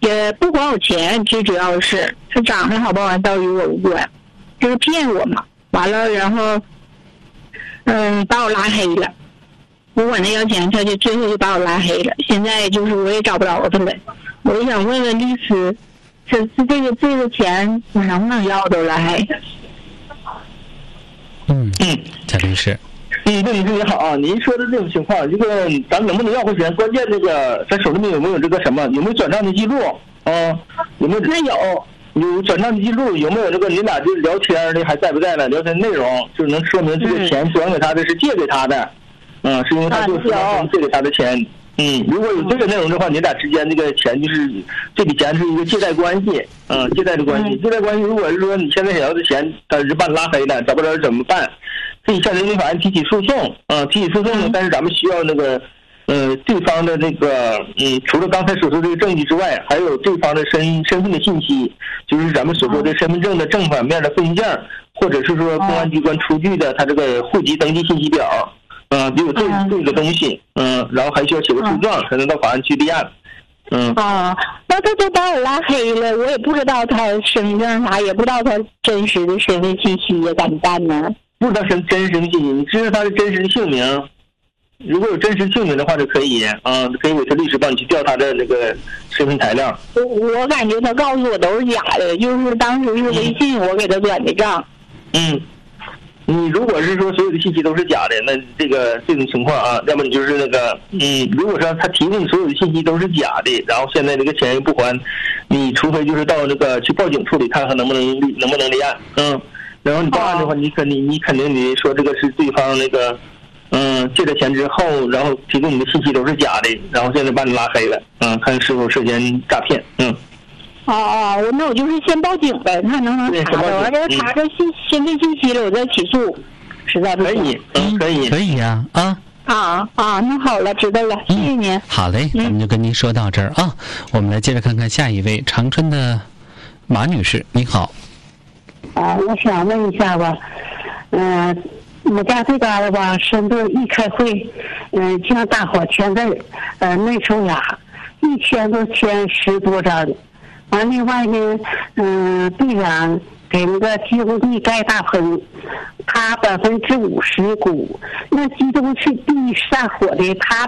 不管我钱，最主要是他长得好不好倒与我无关，就是骗我嘛。完了，然后把我拉黑了。我管他要钱，他就最后就把我拉黑了。现在就是我也找不着他了，我就想问问律师，这个钱我能不能要都来？ 贾律师。 对，律师你好啊，您说的这种情况，这个咱能不能要回钱？关键这个咱手里面有没有这个什么？有没有转账的记录啊？有没有？ 那有转账的记录，有没有这个你俩这聊天的还在不在了？聊天内容就是能说明这个钱转给他的是借给他的，是因为他就是借给他的钱。如果有这个内容的话，你俩之间这个钱就是这笔钱是一个借贷关系，借贷的关系。借贷关系如果是说你现在想要的钱，但是把你拉黑了，找不着怎么办？可以向人民法院提起诉讼，提起诉讼呢，但是咱们需要那个对方的那个除了刚才所说这个证据之外，还有对方的身份的信息，就是咱们所说的身份证的正反面的复印件，或者是说公安机关出具的他这个户籍登记信息表，得有这个东西，然后还需要写个诉状才能到法院去立案。 那他都把我拉黑了，我也不知道他身份证啥，也不知道他真实的身份信息呀，咋办呢？ 不知道真实的信息，你知道他的真实的姓名？如果有真实姓名的话就可以可以委托律师帮你去调他的那个身份材料。 我感觉他告诉我都是假的，就是当时是微信我给他转的账。 你如果是说所有的信息都是假的，那这种情况要么你就是那个如果说他提供所有的信息都是假的，然后现在这个钱又不还，你除非就是到那个去报警处理，看看能不能立案。然后你报案的话，你肯定你说这个是对方那个借了钱之后，然后提供你的信息都是假的，然后现在把你拉黑了，看是否涉嫌诈骗。 那我就是先报警呗，看能不能查着，完了查着身份信息了，我再起诉，实在不行。 可以呀那好了，知道了，谢谢您。 好嘞，我们就跟您说到这儿啊。我们来接着看看下一位，长春的马女士，你好。 我想问一下吧，我家这嘎达吧，深圳一开会，向大伙签字，内收押，1签都签10多张。完另外呢，队长给那个机动地盖大棚，他50%股，那机动地散伙的他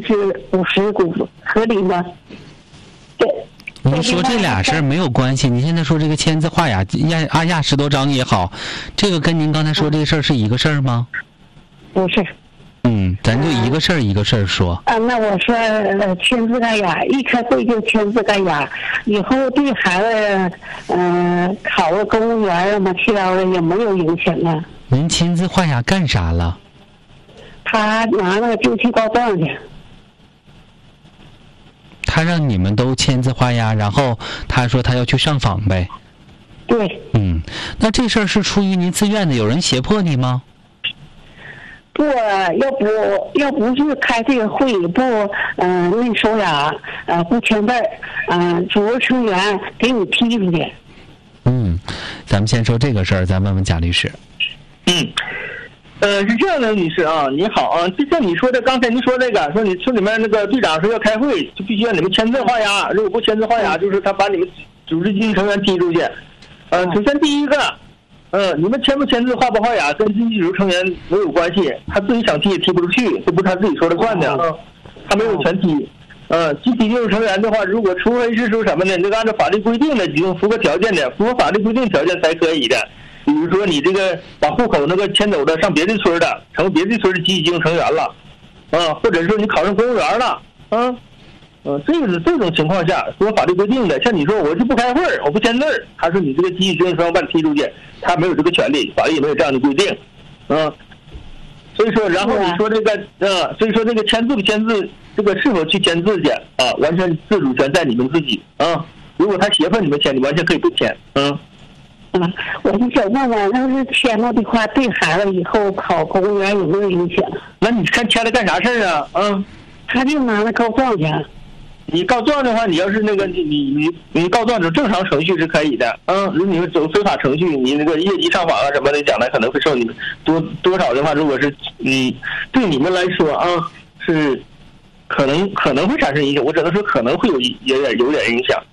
50%股，合理吗？对。 你说这俩事儿没有关系，你现在说这个签字画押10多张也好，这个跟您刚才说这个事儿是一个事儿吗？ 不是。 咱就一个事儿一个事儿说。 那我说签字盖押，一开会就签字盖押，以后对孩子考个公务员什么其他的也没有影响啊。 您签字画押干啥了？ 他拿那个就去告状去。 他让你们都签字画押，然后他说他要去上访呗。 对。 那这事儿是出于您自愿的，有人胁迫你吗？ 不，要不是开这个会不内收押，不签字，组织成员给你踢出去。 咱们先说这个事儿，咱问问贾律师。 是这样的，女士啊，你好啊，就像你说的，刚才您说那个，说你村里面那个队长说要开会，就必须让你们签字画押，如果不签字画押，就是他把你们组织经济成员踢出去。首先第一个，你们签不签字画不画押跟经济组织成员没有关系，他自己想踢也踢不出去，这不是他自己说了算的他没有权踢。集体技术成员的话，如果除非是说什么呢？那个按照法律规定的，用符合条件的，符合法律规定条件才可以的。比如说你这个把户口那个迁走的，上别的村的，成为别的村的集体技术成员了，或者说你考上公务员了，这种情况下，符合法律规定的，像你说我就不开会，我不签字，他说你这个集体技术成员把你踢出去，他没有这个权利，法律也没有这样的规定，所以说，然后你说这个，所以说这个签字不签字，这个是否去签字去完全自主权在你们自己如果他胁迫你们签，你完全可以不签我就想问问，要是签了的话，对孩子以后考公务员有没有影响？ 那你看签了干啥事儿啊？ 他就拿来告状去。 你告状的话，你要是那个你告状走正常程序是可以的如果你走非法程序，你那个业绩上访什么的，将来可能会受你们多少的话，如果是对你们来说是可能会产生影响，我只能说可能会有点影响